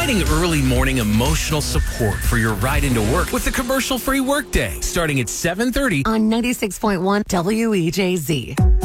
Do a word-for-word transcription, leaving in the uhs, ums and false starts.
providing early morning emotional support for your ride into work with the commercial-free workday, starting at seven thirty on ninety-six point one W E J Z.